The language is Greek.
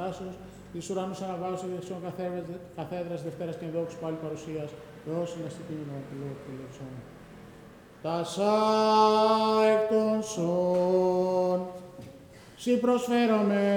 Αναστάσεως, εις ουρανούς αναβάσεως διευθυνσιών καθέδρας Δευτέρας και ενδόξου πάλι παρουσίας, Θεός είναι αστυπίνο, του λεξών. Τασά εκ των σών, σοι προσφέρομαι